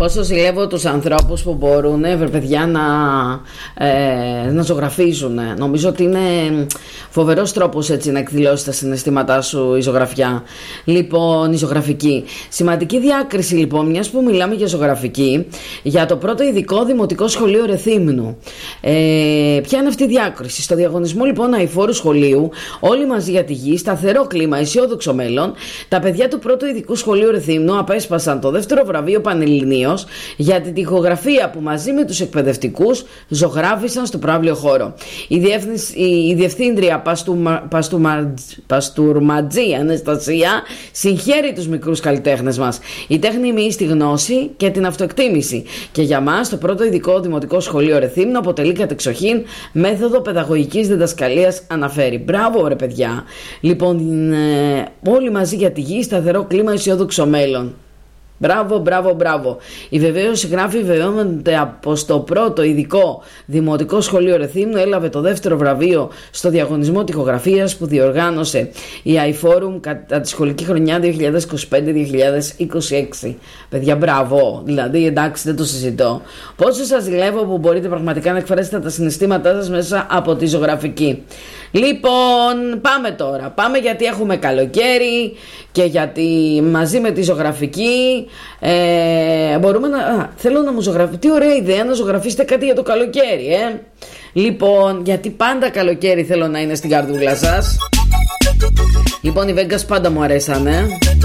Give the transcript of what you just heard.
Πόσο ζηλεύω τους ανθρώπους που μπορούν, παιδιά, να ζωγραφίζουν. Νομίζω ότι είναι φοβερός τρόπος έτσι να εκδηλώσεις τα συναισθήματά σου η ζωγραφιά. Λοιπόν, η ζωγραφική. Σημαντική διάκριση λοιπόν, μιας που μιλάμε για ζωγραφική, για το πρώτο ειδικό δημοτικό σχολείο Ρεθύμνου. Ποια είναι αυτή η διάκριση? Στο διαγωνισμό λοιπόν αειφόρου σχολείου, όλοι μαζί για τη γη, σταθερό κλίμα, αισιόδοξο μέλλον, τα παιδιά του πρώτου ειδικού σχολείου Ρεθύμνου απέσπασαν το δεύτερο βραβείο πανελληνίως για την τοιχογραφία που μαζί με τους εκπαιδευτικούς ζωγράφισαν στο προαύλιο χώρο. Η διευθύντρια Παστουρματζή Αναστασία συγχαίρει τους μικρούς καλλιτέχνες μας. Η τέχνη μοιεί στη γνώση και την αυτοεκτίμηση. Και για μας το πρώτο ειδικό δημοτικό σχολείο Ρεθύμνου αποτελεί κατεξοχήν μέθοδο παιδαγωγικής διδασκαλίας, αναφέρει. Μπράβο ρε παιδιά. Λοιπόν, όλοι μαζί για τη γη, σταθερό κλίμα, αισιόδοξο μέλλον. Μπράβο, μπράβο, μπράβο. Η βεβαίωση γράφει βεβαιώνεται από στο πρώτο ειδικό δημοτικό σχολείο Ρεθύμνου έλαβε το δεύτερο βραβείο στο διαγωνισμό τοιχογραφίας που διοργάνωσε η iForum κατά τη σχολική χρονιά 2025-2026. Παιδιά, μπράβο. Δηλαδή, εντάξει, δεν το συζητώ. Πόσο σας ζηλεύω που μπορείτε πραγματικά να εκφράσετε τα συναισθήματά σας μέσα από τη ζωγραφική. Λοιπόν, πάμε τώρα. Πάμε γιατί έχουμε καλοκαίρι και γιατί μαζί με τη ζωγραφική μπορούμε να... θέλω να μου ζωγραφίσετε. Τι ωραία ιδέα να ζωγραφίσετε κάτι για το καλοκαίρι, Λοιπόν, γιατί πάντα καλοκαίρι θέλω να είναι στην καρδούλα σας. Λοιπόν, οι Vegas πάντα μου αρέσανε.